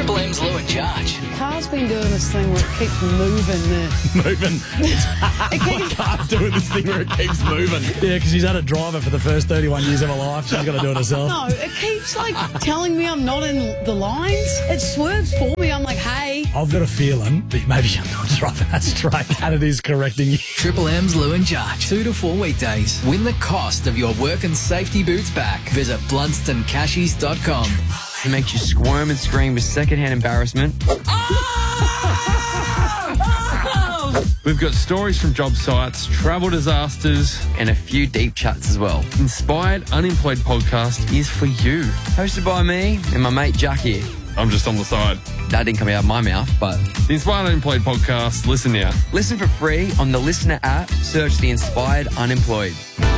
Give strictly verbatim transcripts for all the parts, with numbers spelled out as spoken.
Triple M's Lou and Judge. The car's been doing this thing where it keeps moving there. Moving. It My keeps... car's doing this thing where it keeps moving. Yeah, because she's had a driver for the first thirty-one years of her life. She's got to do it herself. No, it keeps, like, telling me I'm not in the lines. It swerves for me. I'm like, hey. I've got a feeling that maybe I'm not driving that straight, and it is correcting you. Triple M's Lou and Judge. Two to four weekdays. Win the cost of your work and safety boots back. Visit bloodston cashies dot com. It makes you squirm and scream with secondhand embarrassment. We've got stories from job sites, travel disasters, and a few deep chats as well. Inspired Unemployed podcast is for you. Hosted by me and my mate Jack here. I'm just on the side. That didn't come out of my mouth, but... The Inspired Unemployed podcast, listen now. Listen for free on the Listener app. Search The Inspired Unemployed.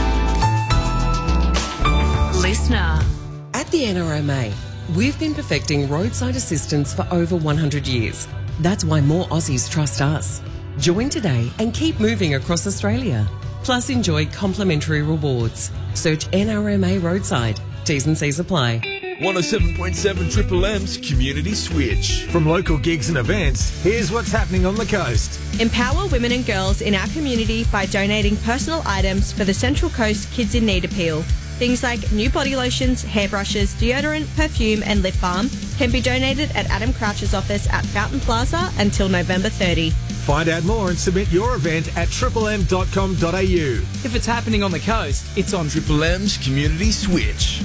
Listener. At the N R M A, we've been perfecting roadside assistance for over one hundred years. That's why more Aussies trust us. Join today and keep moving across Australia. Plus enjoy complimentary rewards. Search N R M A Roadside. T's and C's apply. one oh seven point seven Triple M's Community Switch. From local gigs and events, here's what's happening on the coast. Empower women and girls in our community by donating personal items for the Central Coast Kids in Need appeal. Things like new body lotions, hairbrushes, deodorant, perfume and lip balm can be donated at Adam Crouch's office at Fountain Plaza until November thirtieth. Find out more and submit your event at triple m dot com dot a u. If it's happening on the coast, it's on Triple M's Community Switch.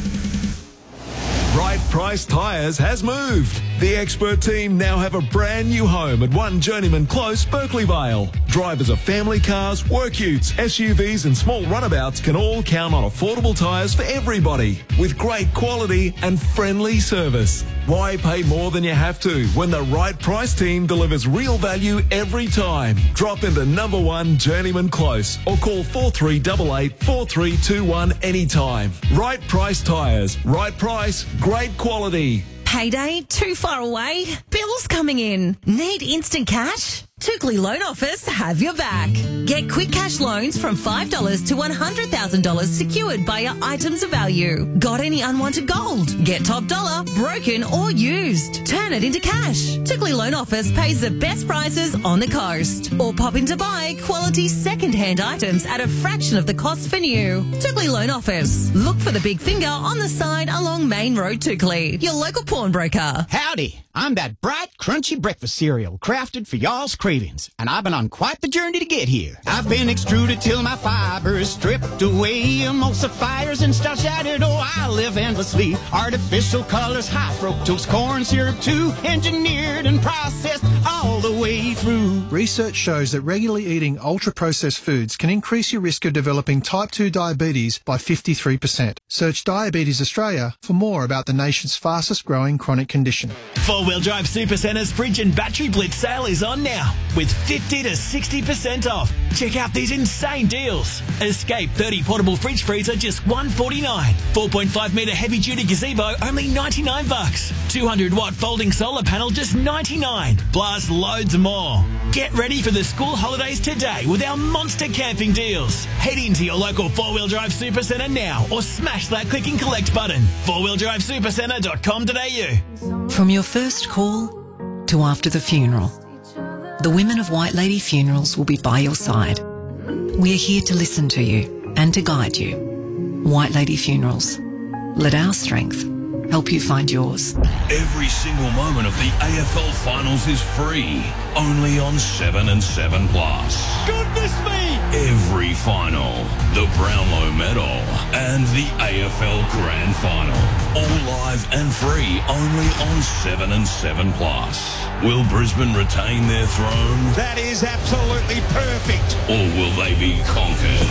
Right Price Tyres has moved. The expert team now have a brand new home at one Journeyman Close, Berkeley Vale. Drivers of family cars, work utes, S U Vs and small runabouts can all count on affordable tyres for everybody with great quality and friendly service. Why pay more than you have to when the Right Price team delivers real value every time? Drop into number one Journeyman Close or call four three eight eight, four three two one anytime. Right Price Tyres. Right price, great quality. Payday too far away? Bills coming in? Need instant cash? Tookley Loan Office have your back. Get quick cash loans from five dollars to one hundred thousand dollars secured by your items of value. Got any unwanted gold? Get top dollar, broken or used. Turn it into cash. Tookley Loan Office pays the best prices on the coast. Or pop in to buy quality second-hand items at a fraction of the cost for new. Tookley Loan Office. Look for the big finger on the side along Main Road, Tookley. Your local pawnbroker. Howdy. I'm that bright, crunchy breakfast cereal crafted for y'all's cravings, and I've been on quite the journey to get here. I've been extruded till my fiber is stripped away, emulsifiers and starch added. Oh, I live endlessly. Artificial colors, high fructose corn syrup too, engineered and processed all the way through. Research shows that regularly eating ultra-processed foods can increase your risk of developing type two diabetes by fifty-three percent. Search Diabetes Australia for more about the nation's fastest growing chronic condition. Four-Wheel Drive Supercenter's Fridge and Battery Blitz sale is on now with fifty to sixty percent off. Check out these insane deals. Escape thirty portable fridge freezer just one forty-nine. four point five metre heavy-duty gazebo only ninety-nine bucks. two hundred watt folding solar panel just ninety-nine. Plus loads more. Get ready for the school holidays today with our monster camping deals. Head into your local Four-Wheel Drive Supercentre now or smash that click and collect button. four wheel drive supercentre dot com dot a u. From your first call to after the funeral, the women of White Lady Funerals will be by your side. We are here to listen to you and to guide you. White Lady Funerals. Let our strength help you find yours. Every single moment of the A F L Finals is free, only on seven and seven plus. Goodness me! Every final, the Brownlow Medal, and the A F L Grand Final. All live and free, only on seven and seven plus. Will Brisbane retain their throne? That is absolutely perfect. Or will they be conquered?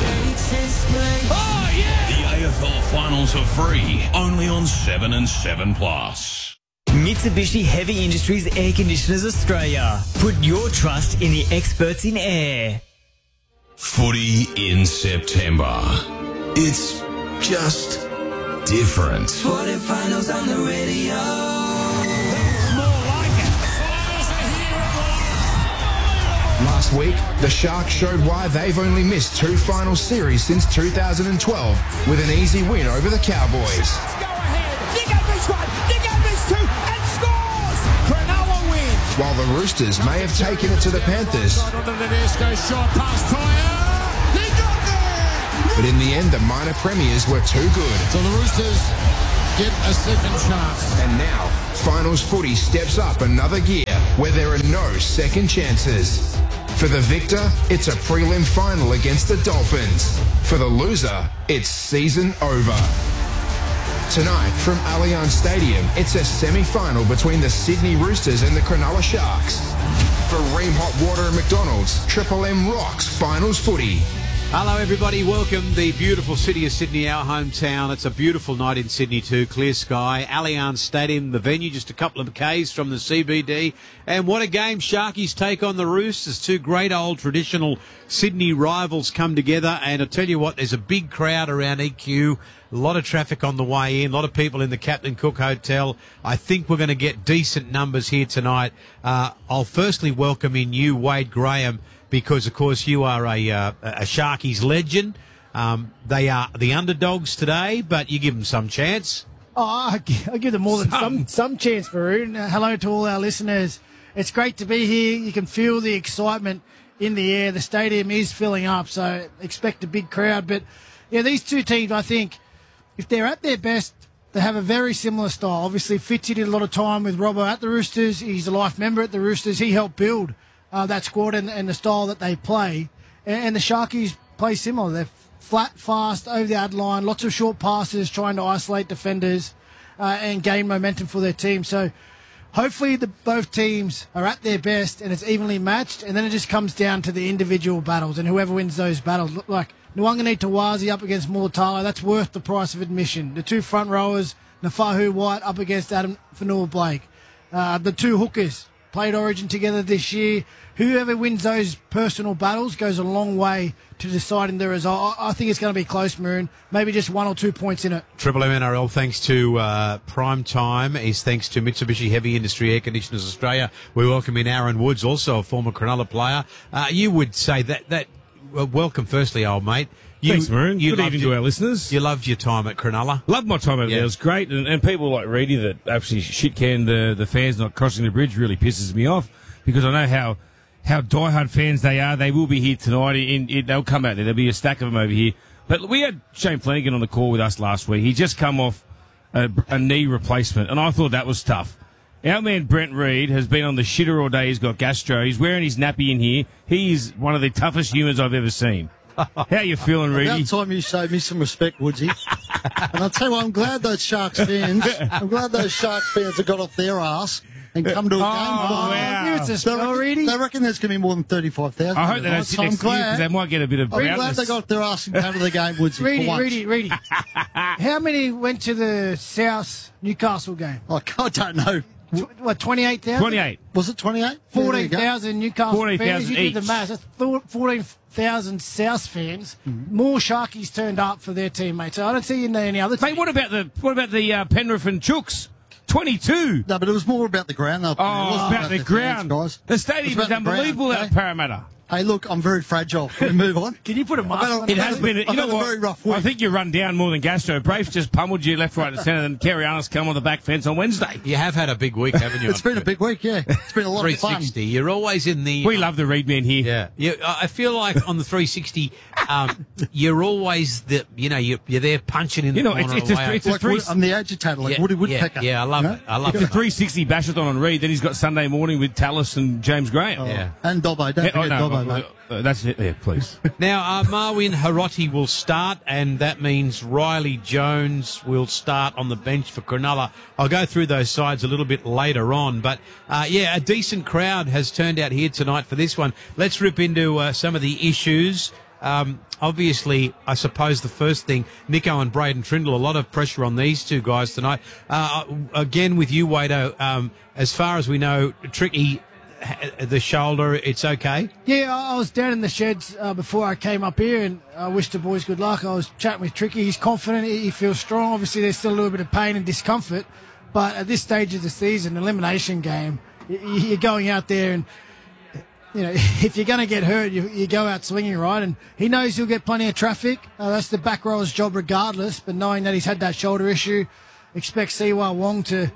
Oh, yeah! The A F L Finals are free, only on seven and seven plus. Mitsubishi Heavy Industries Air Conditioners Australia. Put your trust in the experts in air. Footy in September. It's just different. Footy finals on the radio. Last week, the Sharks showed why they've only missed two final series since two thousand twelve with an easy win over the Cowboys. Go ahead. Nico missed one. Nico missed two and scores. Roosters may have taken it to the Panthers, but in the end, the minor premiers were too good. So the Roosters get a second chance. And now, finals footy steps up another gear where there are no second chances. For the victor, it's a prelim final against the Dolphins. For the loser, it's season over. Tonight, from Allianz Stadium, it's a semi-final between the Sydney Roosters and the Cronulla Sharks. For Ream Hot Water and McDonald's, Triple M rocks finals footy. Hello everybody, welcome. The beautiful city of Sydney, our hometown. It's a beautiful night in Sydney too, clear sky. Allianz Stadium, the venue, just a couple of k's from the C B D. And what a game. Sharkies take on the Roosters. Two great old traditional Sydney rivals come together. And I tell you what, there's a big crowd around E Q. A lot of traffic on the way in, a lot of people in the Captain Cook Hotel. I think we're going to get decent numbers here tonight. Uh, I'll firstly welcome in you, Wade Graham, because, of course, you are a, uh, a Sharkies legend. Um, they are the underdogs today, but you give them some chance. Oh, I I give them more than some, some, some chance, Maroon. Uh, hello to all our listeners. It's great to be here. You can feel the excitement in the air. The stadium is filling up, so expect a big crowd. But, yeah, these two teams, I think, if they're at their best, they have a very similar style. Obviously, Fitzy did a lot of time with Robbo at the Roosters. He's a life member at the Roosters. He helped build Uh, that squad and, and the style that they play. And, and the Sharkies play similar. They're flat, fast, over the ad line, lots of short passes, trying to isolate defenders uh, and gain momentum for their team. So hopefully the, both teams are at their best and it's evenly matched, and then it just comes down to the individual battles and whoever wins those battles. Like Nwangani Tawazi up against Mulatalo, that's worth the price of admission. The two front rowers, Nafahu White up against Adam Fanua-Blake. Uh, the two hookers played Origin together this year. Whoever wins those personal battles goes a long way to deciding the result. I think it's going to be close, Maroon. Maybe just one or two points in it. Triple M N R L, thanks to uh, Prime Time, is thanks to Mitsubishi Heavy Industry Air Conditioners Australia. We welcome in Aaron Woods, also a former Cronulla player. Uh, you would say that, that well, welcome firstly, old mate. You, Thanks, Maroon. You Good evening your, to our listeners. You loved your time at Cronulla. Loved my time over yeah. there. It was great. And, and people like Reedy that actually shit-canned the, the fans not crossing the bridge really pisses me off, because I know how how diehard fans they are. They will be here tonight. In, in, they'll come out there. There'll be a stack of them over here. But we had Shane Flanagan on the call with us last week. He just come off a, a knee replacement, and I thought that was tough. Our man Brent Reed has been on the shitter all day. He's got gastro. He's wearing his nappy in here. He's one of the toughest humans I've ever seen. How you feeling, Reedy? About time you showed me some respect, Woodsy. And I'll tell you what, I'm glad those Sharks fans, I'm glad those Sharks fans have got off their arse and come to a oh, game. Wow. Give us a spell, Reedy. They reckon there's going to be more than thirty-five thousand. I hope they don't sit so next I'm to you, glad, because they might get a bit of I'm brownness. glad they got off their arse and came to the game, Woodsy. Reedy, for once. Reedy, Reedy. How many went to the South Newcastle game? Oh, I don't know. Tw- what, twenty-eight thousand? twenty-eight. Was it twenty-eight? fourteen thousand Newcastle fourteen fans. You each. did the maths. That's fourteen thousand South fans. Mm-hmm. More Sharkies turned up for their teammates. So I don't see any other team. Mate, what about the what about the uh, Penrith and Chooks? twenty-two. No, but it was more about the ground. Though. Oh, it wasn't about the, the ground. Fans, guys. The stadium is unbelievable ground, at okay? Parramatta. Hey, look, I'm very fragile. Can we move on? Can you put a mask a, on? It has been, you I've know had what? a very rough week. I think you run down more than Gastro. Brafe just pummeled you left, right and centre, and Kerry Arnold's come on the back fence on Wednesday. You have had a big week, haven't you? It's been a big week, yeah. It's been a lot of fun. three sixty. You're always in the... We love the Reed men here. Yeah. You, I feel like on the three sixty, um, you're always the, you know, you're, you're there punching in the You know, corner. it's, it's, a, away. it's a Like, three... Wood- I'm the agitator, like yeah, Woody Woodpecker. Yeah, yeah, I love you know? it. I love It's a it. three sixty bashathon on Reed, then he's got Sunday morning with Tallis and James Graham. Oh, Yeah. And Dobbo. Don't Yeah, oh, forget no, Dobbo, uh, mate. uh, that's it. Yeah, please. Now, uh, Marwin Hiroti will start, and that means Riley Jones will start on the bench for Cronulla. I'll go through those sides a little bit later on, but uh, yeah, a decent crowd has turned out here tonight for this one. Let's rip into uh, some of the issues. Um, obviously, I suppose the first thing, Nico and Braden Trindle, a lot of pressure on these two guys tonight. Uh, again, with you, Wado, um, as far as we know, Tricky, the shoulder, it's okay? Yeah, I was down in the sheds uh, before I came up here, and I wished the boys good luck. I was chatting with Tricky. He's confident. He feels strong. Obviously, there's still a little bit of pain and discomfort, but at this stage of the season, elimination game, you're going out there and, you know, if you're going to get hurt, you, you go out swinging, right? And he knows he'll get plenty of traffic. Uh, that's the back rower's job regardless, but knowing that he's had that shoulder issue, expect Siwa Wong to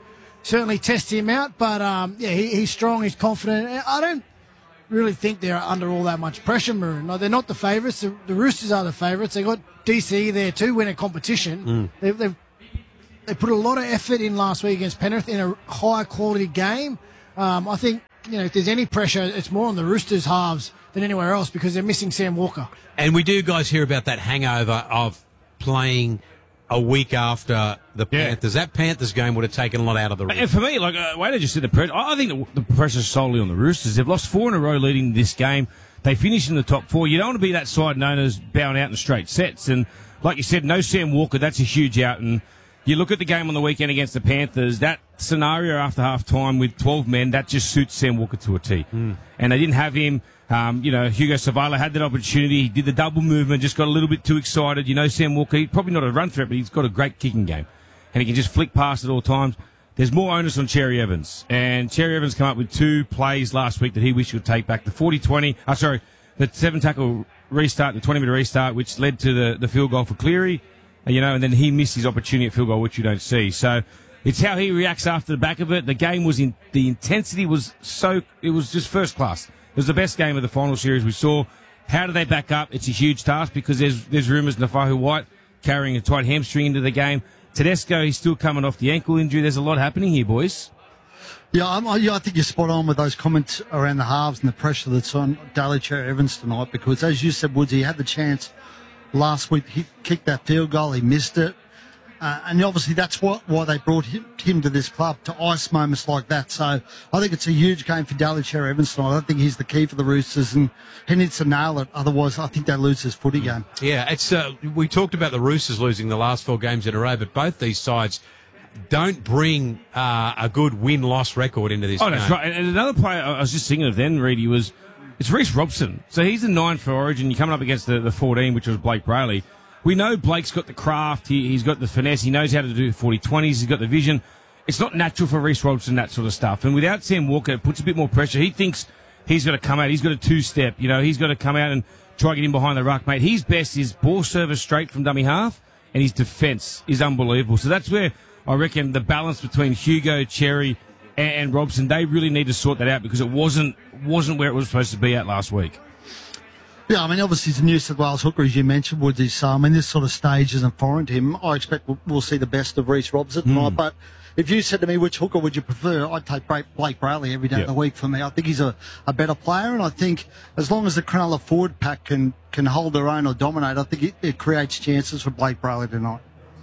certainly test him out. But um, yeah, he, he's strong, he's confident. I don't really think they're under all that much pressure, Maroon. No, they're not the favourites. The, the Roosters are the favourites. They got D C there too, win a competition. Mm. They've, they've they put a lot of effort in last week against Penrith in a high quality game. Um, I think you know if there's any pressure, it's more on the Roosters halves than anywhere else because they're missing Sam Walker. And we do, guys, hear about that hangover of playing a week after the Panthers. That Panthers game would have taken a lot out of the Roosters. And for me, like, uh, Wade just said the pressure. I think the, the pressure's solely on the Roosters. They've lost four in a row leading this game. They finish in the top four. You don't want to be that side known as bowing out in straight sets. And like you said, no Sam Walker. That's a huge out. And you look at the game on the weekend against the Panthers, that scenario after half time with twelve men, that just suits Sam Walker to a T. Mm. And they didn't have him. Um, you know, Hugo Savala had that opportunity. He did the double movement, just got a little bit too excited. You know, Sam Walker, he's probably not a run threat, but he's got a great kicking game. And he can just flick past at all times. There's more onus on Cherry Evans. And Cherry Evans came up with two plays last week that he wished he would take back. The forty twenty, oh, sorry, the seven tackle restart, the twenty metre restart, which led to the, the field goal for Cleary. You know, and then he missed his opportunity at field goal, which you don't see. So it's how he reacts after the back of it. The game was in, the intensity was so, it was just first class. It was the best game of the final series we saw. How do they back up? It's a huge task because there's there's rumours Nafahu White carrying a tight hamstring into the game. Tedesco, he's still coming off the ankle injury. There's a lot happening here, boys. Yeah, I'm, yeah, I think you're spot on with those comments around the halves and the pressure that's on Daly Cherry Evans tonight because, as you said, Woods, he had the chance last week. He kicked that field goal. He missed it. Uh, and obviously that's what, why they brought him, him to this club, to ice moments like that. So I think it's a huge game for Daly Cherry Evans tonight. I think he's the key for the Roosters, and he needs to nail it. Otherwise, I think they lose his footy game. Yeah, it's uh, we talked about the Roosters losing the last four games in a row, but both these sides don't bring uh, a good win-loss record into this Oh, game. that's right. And another player I was just thinking of then, Reedy, was it's Reece Robson. So he's the nine for Origin. You're coming up against the, the fourteen, which was Blake Brayley. We know Blake's got the craft, he, he's got the finesse, he knows how to do forty twenties, he's got the vision. It's not natural for Reece Robson, that sort of stuff. And without Sam Walker, it puts a bit more pressure. He thinks he's got to come out, he's got a two-step, you know, he's got to come out and try to get in behind the ruck, mate. His best is ball service straight from dummy half, and his defence is unbelievable. So that's where I reckon the balance between Hugo, Cherry, and, and Robson, they really need to sort that out because it wasn't wasn't where it was supposed to be at last week. Yeah, I mean, obviously he's a New South Wales hooker, as you mentioned, Woodsy. So, I mean, this sort of stage isn't foreign to him. I expect we'll, we'll see the best of Reece Robson tonight. Mm. But if you said to me, which hooker would you prefer, I'd take Blake Brayley every day Yep. of the week for me. I think he's a, a better player, and I think as long as the Cronulla forward pack can, can hold their own or dominate, I think it, it creates chances for Blake Brayley tonight.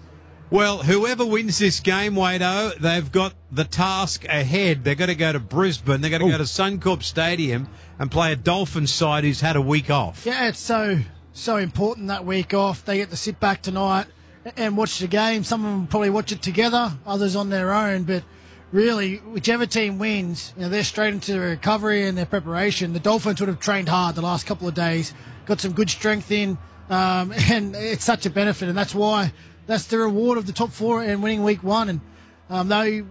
Well, whoever wins this game, Wado, they've got the task ahead. They've got to go to Brisbane. They've got to Ooh. go to Suncorp Stadium and play a Dolphins side who's had a week off. Yeah, it's so so important that week off. They get to sit back tonight and watch the game. Some of them probably watch it together, others on their own. But really, whichever team wins, you know, they're straight into their recovery and their preparation. The Dolphins would have trained hard the last couple of days, got some good strength in, um, and it's such a benefit. And that's why that's the reward of the top four and winning week one. And um, they,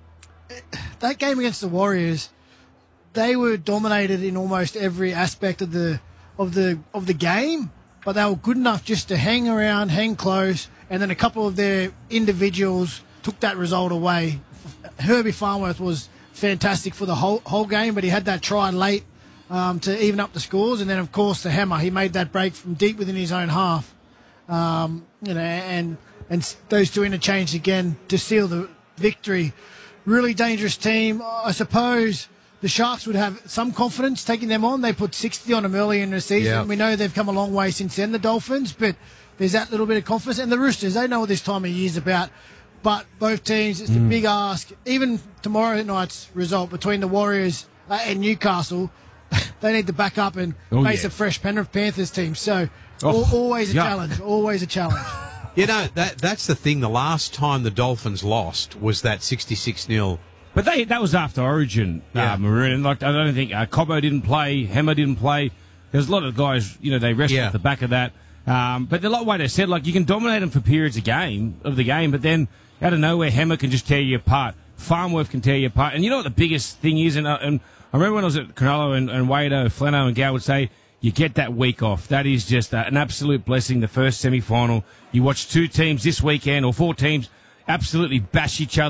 that game against the Warriors, they were dominated in almost every aspect of the of the of the game, but they were good enough just to hang around, hang close, and then a couple of their individuals took that result away. Herbie Farnworth was fantastic for the whole whole game, but he had that try late um, to even up the scores, and then of course the hammer. He made that break from deep within his own half, um, you know, and and those two interchanged again to seal the victory. Really dangerous team, I suppose. The Sharks would have some confidence taking them on. They put sixty on them early in the season. Yeah. We know they've come a long way since then, the Dolphins, but there's that little bit of confidence. And the Roosters, they know what this time of year is about. But both teams, it's mm. a big ask. Even tomorrow night's result between the Warriors uh, and Newcastle, they need to back up and oh, face yeah. a fresh Penrith Panthers team. So oh, al- always a yeah. challenge, always a challenge. You know, that that's the thing. The last time the Dolphins lost was that sixty-six nil. But they, that was after Origin, Yeah. uh, Maroon. And like, I don't think uh, Cobbo didn't play, Hammer didn't play. There's a lot of guys, you know, they rested Yeah. at the back of that. Um, but the lot way they said, like, you can dominate them for periods of game of the game, but then out of nowhere, Hammer can just tear you apart. Farnworth can tear you apart. And you know what the biggest thing is? And, uh, and I remember when I was at Cronulla and, and Wado, Flano and Gow would say, you get that week off. That is just uh, an absolute blessing, the first semi-final. You watch two teams this weekend, or four teams, absolutely bash each other.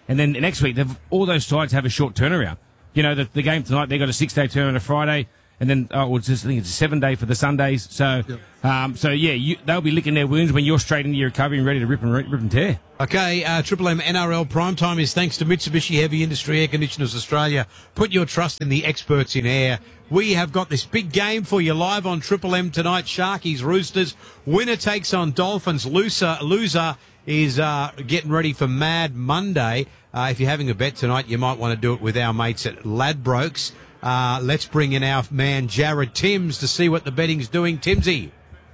And then next week, they've, all those sides have a short turnaround. You know, the, the game tonight, they've got a six-day turnaround on a Friday, and then oh, well, it's just, I think it's a seven-day for the Sundays. So, yep. um, so yeah, you, they'll be licking their wounds when you're straight into your recovery and ready to rip and, rip and tear. Okay, uh, Triple M N R L Primetime is thanks to Mitsubishi Heavy Industry Air Conditioners Australia. Put your trust in the experts in air. We have got this big game for you live on Triple M tonight. Sharkies, Roosters. Winner takes on Dolphins. Loser, loser is uh, getting ready for Mad Monday. Uh, if you're having a bet tonight, you might want to do it with our mates at Ladbrokes. Uh, let's bring in our man Jared Timms to see what the betting's doing. Timsy.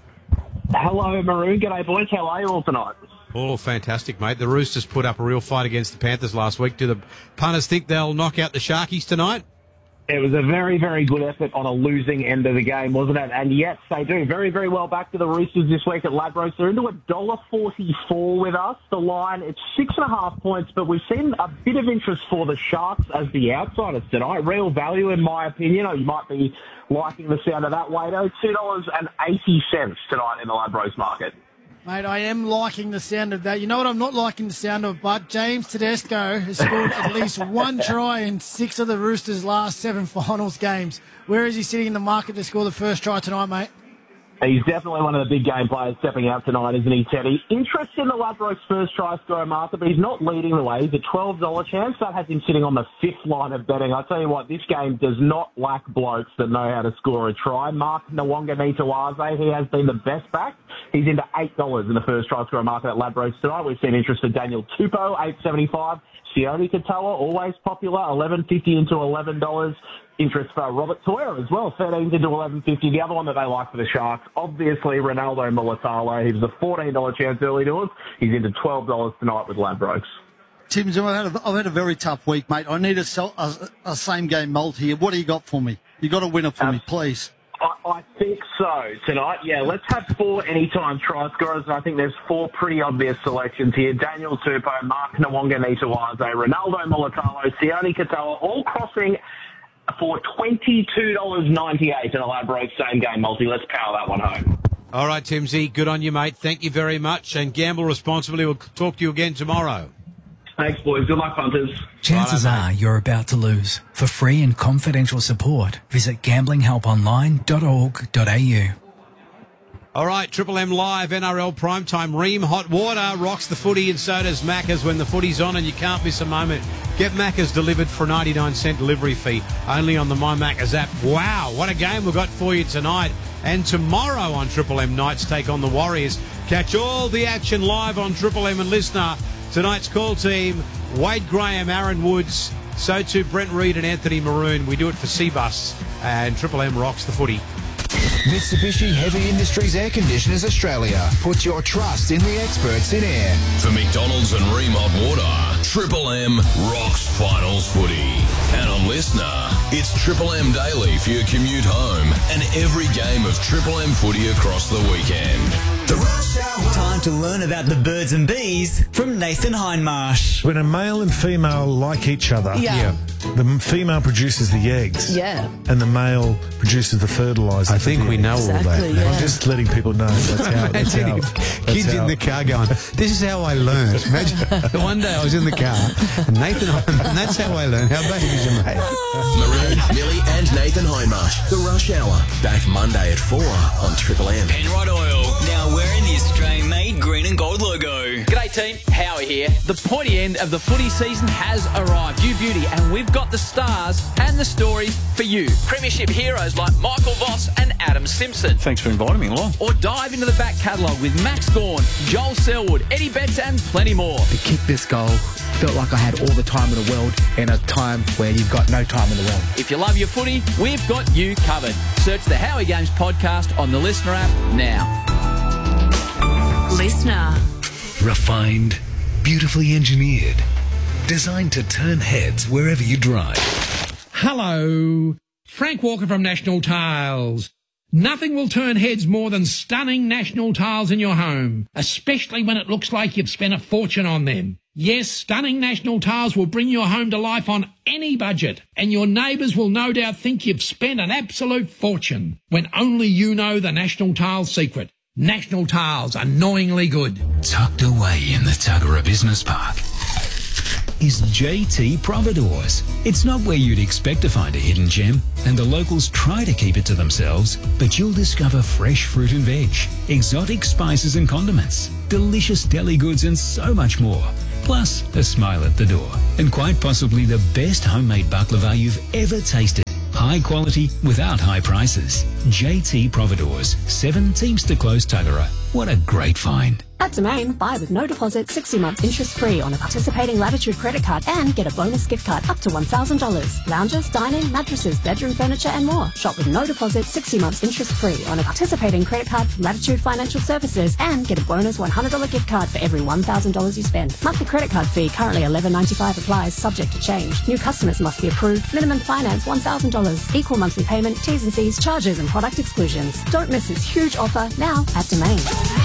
Hello, Maroon. G'day, boys. How are you all tonight? Oh, fantastic, mate. The Roosters put up a real fight against the Panthers last week. Do the punters think they'll knock out the Sharkies tonight? It was a very, very good effort on a losing end of the game, wasn't it? And yes, they do. Very, very well back to the Roosters this week at Ladbrokes. They're into one dollar forty-four with us. The line, it's six and a half points, but we've seen a bit of interest for the Sharks as the outsiders tonight. Real value, in my opinion. Oh, you might be liking the sound of that, Wado. two dollars eighty tonight in the Ladbrokes market. Mate, I am liking the sound of that. You know what I'm not liking the sound of, but James Tedesco has scored at least one try in six of the Roosters' last seven finals games. Where is he sitting in the market to score the first try tonight, mate? He's definitely one of the big game players stepping out tonight, isn't he, Teddy? Interest in the Ladbrokes first try scorer market, but he's not leading the way. He's a twelve dollars chance. That has him sitting on the fifth line of betting. I tell you what, this game does not lack blokes that know how to score a try. Mark Nawaqanitawase, he has been the best back. He's into eight dollars in the first try scorer market at Ladbrokes tonight. We've seen interest for Daniel Tupou, eight seventy-five. Sione Katoa, always popular, eleven fifty into eleven dollars. Interest for Robert Toyer as well, thirteen into eleven fifty. The other one that they like for the Sharks, obviously Ronaldo Mulatalo. He was a fourteen dollars chance early doors. He's into twelve dollars tonight with Ladbrokes. Tim, I've had, a, I've had a very tough week, mate. I need a, sell, a, a same-game multi here. What do you got for me? You got a winner for um, me, please. I, I think so tonight. Yeah, let's have four anytime try scorers. I think there's four pretty obvious selections here. Daniel Tupou, Mark Nawaqanitawase, Ronaldo Mulatalo, Sione Katoa, all crossing for twenty-two dollars ninety-eight in a Ladbrokes same-game multi. Let's power that one home. All right, Timsy, good on you, mate. Thank you very much, and gamble responsibly. We'll talk to you again tomorrow. Thanks, boys. Good luck, punters. Chances Righto, are you're about to lose. For free and confidential support, visit gambling help online dot org dot a u. All right, Triple M Live, N R L Primetime. Ream Hot Water rocks the footy, and so does Macca's when the footy's on, and you can't miss a moment. Get Macca's delivered for a ninety-nine cent delivery fee, only on the My Macca's app. Wow, what a game we've got for you tonight. And tomorrow on Triple M, Knights take on the Warriors. Catch all the action live on Triple M and Listener. Tonight's call team, Wade Graham, Aaron Woods, so too Brent Reed and Anthony Maroon. We do it for C-Bus, and Triple M rocks the footy. Mitsubishi Heavy Industries Air Conditioners Australia. Put your trust in the experts in air. For McDonald's and Ream Hot Water, Triple M rocks finals footy. And on Listener, it's Triple M Daily for your commute home and every game of Triple M footy across the weekend. The Rush Hour. Time to learn about the birds and bees from Nathan Hindmarsh. When a male and female like each other, Yeah. the female produces the eggs. Yeah. And the male produces the fertiliser. I think we know all that. Exactly, yeah. I'm just letting people know. That's how. That's how. Kids that's how. in the car going, this is how I learned. Imagine, one day I was in the car, and Nathan, and that's how I learned how babies are made. Maroon, Millie and Nathan Hindmarsh. The Rush Hour. Back Monday at four on Triple M. Penrod Oil. Now wearing the Australian-made green and gold logo. G'day team, Howie here. The pointy end of the footy season has arrived. You beauty, and we've got the stars and the stories for you. Premiership heroes like Michael Voss and Adam Simpson. Thanks for inviting me along. Or dive into the back catalogue with Max Gawn, Joel Selwood, Eddie Betts and plenty more. To kick this goal, felt like I had all the time in the world in a time where you've got no time in the world. If you love your footy, we've got you covered. Search the Howie Games podcast on the Listener app now. Listener. Refined, beautifully engineered, designed to turn heads wherever you drive. Hello, Frank Walker from National Tiles. Nothing will turn heads more than stunning National Tiles in your home, especially when it looks like you've spent a fortune on them. Yes, stunning National Tiles will bring your home to life on any budget, and your neighbours will no doubt think you've spent an absolute fortune, when only you know the National Tiles secret. National Tiles, annoyingly good. Tucked away in the Tuggerah Business Park is J T Providores. It's not where you'd expect to find a hidden gem, and the locals try to keep it to themselves, but you'll discover fresh fruit and veg, exotic spices and condiments, delicious deli goods and so much more. Plus, a smile at the door. And quite possibly the best homemade baklava you've ever tasted. High quality without high prices. J T Providores, seven Teamster Close, Tuggerah. What a great find. At Domain, buy with no deposit, sixty months interest free on a participating Latitude credit card and get a bonus gift card up to one thousand dollars. Lounges, dining, mattresses, bedroom furniture and more. Shop with no deposit, sixty months interest free on a participating credit card from Latitude Financial Services and get a bonus one hundred dollars gift card for every one thousand dollars you spend. Monthly credit card fee currently eleven ninety-five applies, subject to change. New customers must be approved. Minimum finance one thousand dollars. Equal monthly payment, T's and C's, charges and product exclusions. Don't miss this huge offer now at Domain.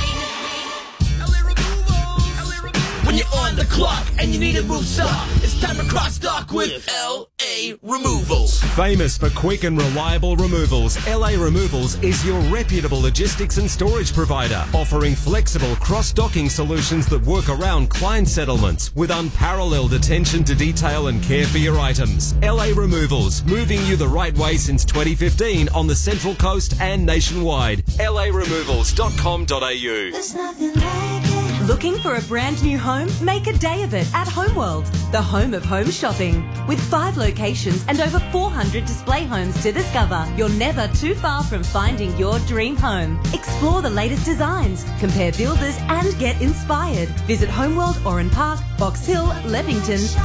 When you're on the clock and you need to move soft, it's time to cross stock with L A Removals. Famous for quick and reliable removals, L A Removals is your reputable logistics and storage provider, offering flexible cross-docking solutions that work around client settlements with unparalleled attention to detail and care for your items. L A Removals, moving you the right way since twenty fifteen on the Central Coast and nationwide. L A removals dot com dot a u. There's nothing like it. Looking for a brand new home? Make a day of it at Homeworld, the home of home shopping. With five locations and over four hundred display homes to discover, you're never too far from finding your dream home. Explore the latest designs, compare builders and get inspired. Visit Homeworld Oran Park, Box Hill, Levington,